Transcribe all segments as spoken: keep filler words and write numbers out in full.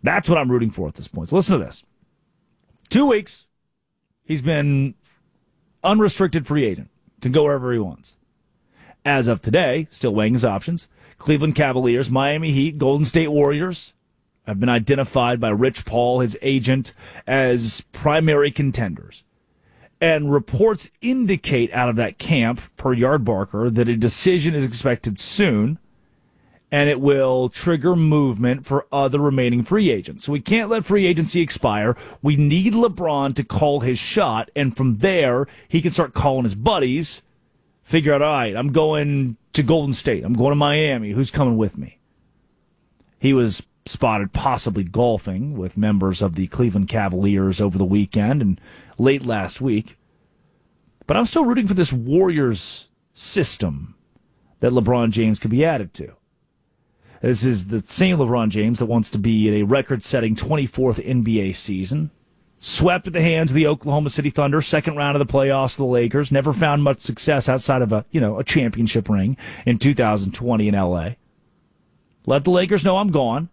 That's what I'm rooting for at this point. So listen to this. Two weeks, he's been unrestricted free agent. Can go wherever he wants. As of today, still weighing his options, Cleveland Cavaliers, Miami Heat, Golden State Warriors have been identified by Rich Paul, his agent, as primary contenders. And reports indicate out of that camp, per Yardbarker, that a decision is expected soon, and it will trigger movement for other remaining free agents. So we can't let free agency expire. We need LeBron to call his shot, and from there, he can start calling his buddies, figure out, all right, I'm going to Golden State. I'm going to Miami. Who's coming with me? He was spotted possibly golfing with members of the Cleveland Cavaliers over the weekend and late last week. But I'm still rooting for this Warriors system that LeBron James could be added to. This is the same LeBron James that wants to be in a record-setting twenty-fourth N B A season. Swept at the hands of the Oklahoma City Thunder, second round of the playoffs of the Lakers. Never found much success outside of a, you know, a championship ring in two thousand twenty in L A. Let the Lakers know I'm gone.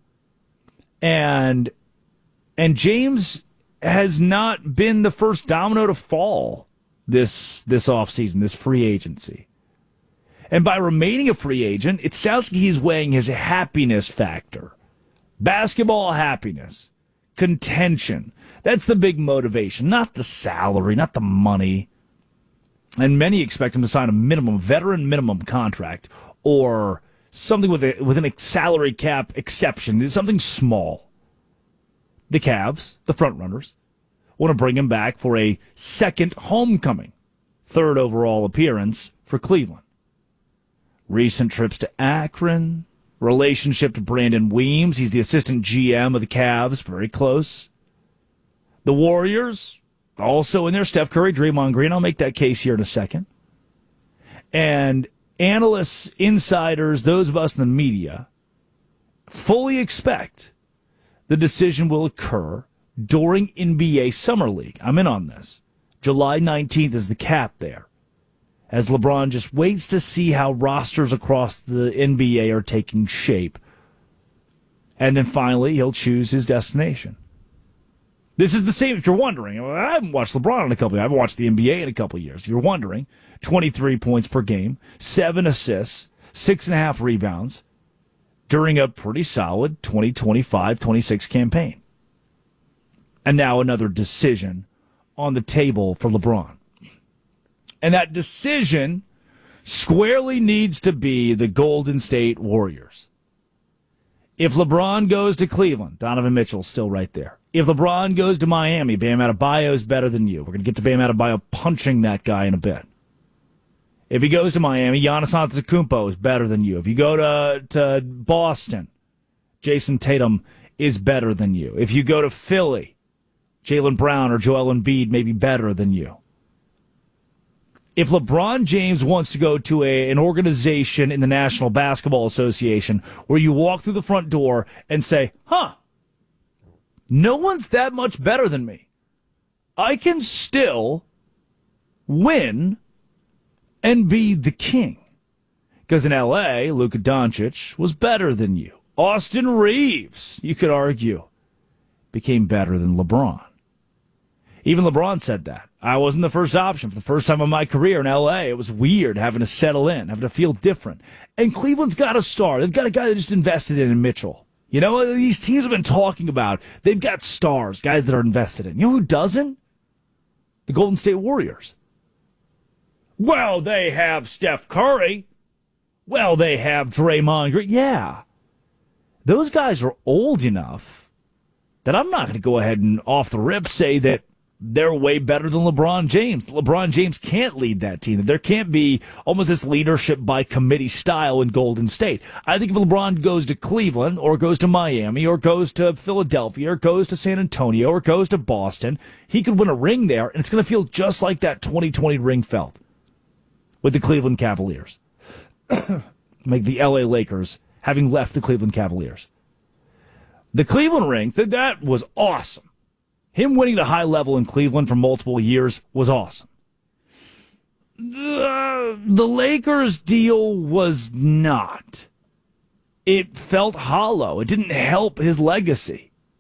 And and James has not been the first domino to fall this this offseason, this free agency. And by remaining a free agent, it sounds like he's weighing his happiness factor. Basketball happiness. Contention. That's the big motivation, not the salary, not the money. And many expect him to sign a minimum, veteran minimum contract or something with a with a salary cap exception, something small. The Cavs, the frontrunners, want to bring him back for a second homecoming, third overall appearance for Cleveland. Recent trips to Akron, relationship to Brandon Weems. He's the assistant G M of the Cavs, very close. The Warriors, also in there, Steph Curry, Draymond Green. I'll make that case here in a second. And analysts, insiders, those of us in the media, fully expect the decision will occur during N B A Summer League. I'm in on this. July nineteenth is the cap there, as LeBron just waits to see how rosters across the N B A are taking shape. And then finally, he'll choose his destination. This is the same, if you're wondering. I haven't watched LeBron in a couple of years. I haven't watched the N B A in a couple of years. If you're wondering, twenty-three points per game, seven assists, six and a half rebounds during a pretty solid twenty twenty-five twenty-six campaign. And now another decision on the table for LeBron. And that decision squarely needs to be the Golden State Warriors. If LeBron goes to Cleveland, Donovan Mitchell's still right there. If LeBron goes to Miami, Bam Adebayo is better than you. We're going to get to Bam Adebayo punching that guy in a bit. If he goes to Miami, Giannis Antetokounmpo is better than you. If you go to, to Boston, Jason Tatum is better than you. If you go to Philly, Jaylen Brown or Joel Embiid may be better than you. If LeBron James wants to go to a, an organization in the National Basketball Association where you walk through the front door and say, huh, no one's that much better than me, I can still win and be the king. Because in L A, Luka Doncic was better than you. Austin Reeves, you could argue, became better than LeBron. Even LeBron said that. I wasn't the first option for the first time in my career in L A. It was weird having to settle in, having to feel different. And Cleveland's got a star. They've got a guy that just invested in, in Mitchell. You know, these teams have been talking about, they've got stars, guys that are invested in. You know who doesn't? The Golden State Warriors. Well, they have Steph Curry. Well, they have Draymond Green. Yeah. Those guys are old enough that I'm not going to go ahead and off the rip say that they're way better than LeBron James. LeBron James can't lead that team. There can't be almost this leadership by committee style in Golden State. I think if LeBron goes to Cleveland or goes to Miami or goes to Philadelphia or goes to San Antonio or goes to Boston, he could win a ring there, and it's going to feel just like that twenty twenty ring felt with the Cleveland Cavaliers. Like the L A Lakers having left the Cleveland Cavaliers. The Cleveland ring, that was awesome. Him winning the high level in Cleveland for multiple years was awesome. The, the Lakers deal was not. It felt hollow. It didn't help his legacy.